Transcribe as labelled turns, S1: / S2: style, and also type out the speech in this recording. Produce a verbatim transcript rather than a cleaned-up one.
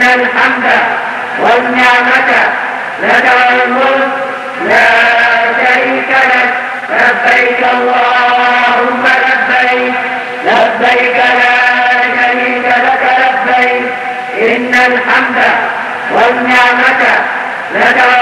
S1: الحمد والنعمة لك والملك لا شريك لك. لبيك اللهم لبيك لبيك لا شريك لك لبيك إن الحمد والنعمة لك